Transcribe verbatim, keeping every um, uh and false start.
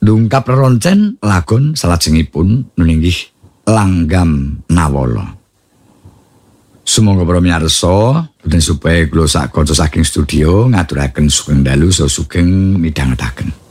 Ndungkap reroncen lagon salajengipun nuninggih langgam nawala. Sumangga para miyarsa, boten supaya kula sak kanca saking studio ngaturaken sugeng dalu saha sugeng midhangetaken.